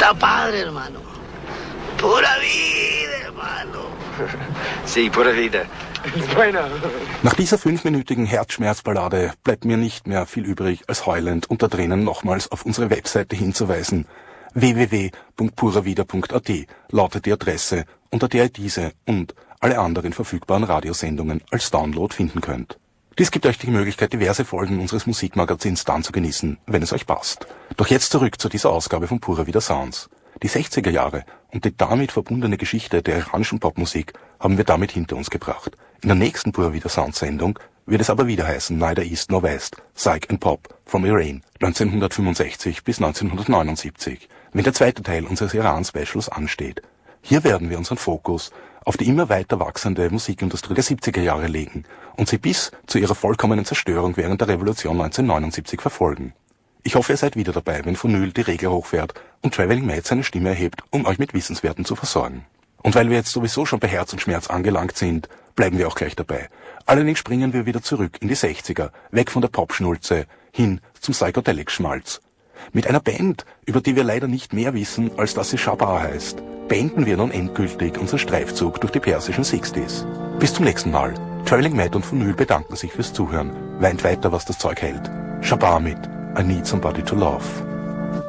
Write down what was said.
Está padre, hermano. Pura vida, hermano. Sí, pura vida. Bueno. Nach dieser 5-minütigen Herzschmerzballade bleibt mir nicht mehr viel übrig, als heulend unter Tränen nochmals auf unsere Webseite hinzuweisen. www.puravida.at lautet die Adresse, unter der ihr diese und alle anderen verfügbaren Radiosendungen als Download finden könnt. Dies gibt euch die Möglichkeit, diverse Folgen unseres Musikmagazins dann zu genießen, wenn es euch passt. Doch jetzt zurück zu dieser Ausgabe von Pura Vida Sounds. Die 60er Jahre und die damit verbundene Geschichte der iranischen Popmusik haben wir damit hinter uns gebracht. In der nächsten Pura Vida Sounds Sendung wird es aber wieder heißen Neither East nor West, Psych and Pop from Iran 1965 bis 1979, wenn der zweite Teil unseres Iran-Specials ansteht. Hier werden wir unseren Fokus auf die immer weiter wachsende Musikindustrie der 70er Jahre legen und sie bis zu ihrer vollkommenen Zerstörung während der Revolution 1979 verfolgen. Ich hoffe, ihr seid wieder dabei, wenn Vinyl die Regel hochfährt und Traveling Matt seine Stimme erhebt, um euch mit Wissenswerten zu versorgen. Und weil wir jetzt sowieso schon bei Herz und Schmerz angelangt sind, bleiben wir auch gleich dabei. Allerdings springen wir wieder zurück in die 60er, weg von der Popschnulze, hin zum Psychedelic-Schmalz. Mit einer Band, über die wir leider nicht mehr wissen, als dass sie Shabba heißt, beenden wir nun endgültig unseren Streifzug durch die persischen 60s. Bis zum nächsten Mal. Traveling Matt und Vinyl bedanken sich fürs Zuhören. Weint weiter, was das Zeug hält. Shabba mit I Need Somebody to Love.